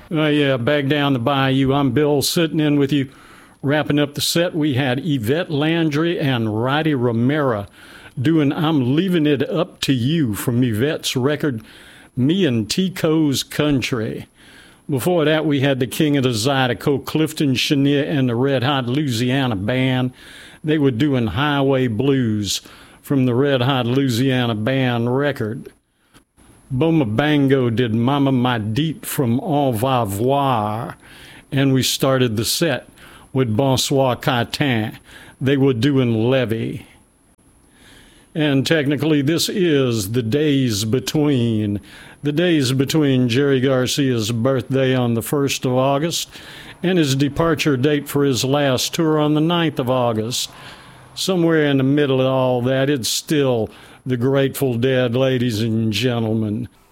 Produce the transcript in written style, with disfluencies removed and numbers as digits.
Yeah, back down the bayou. I'm Bill, sitting in with you. Wrapping up the set, we had Yvette Landry and Roddy Romero doing I'm Leaving It Up to You from Yvette's record, Me and Tico's Country. Before that, we had the King of the Zydeco, Clifton Chenier, and the Red Hot Louisiana Band. They were doing Highway Blues from the Red Hot Louisiana Band record. Boma Bango did Mama My Deep from Au Revoir, and we started the set with Bonsoir Cartin. They were doing Levy. And technically, this is the days between Jerry Garcia's birthday on the 1st of August and his departure date for his last tour on the 9th of August. Somewhere in the middle of all that, it's still the Grateful Dead, ladies and gentlemen.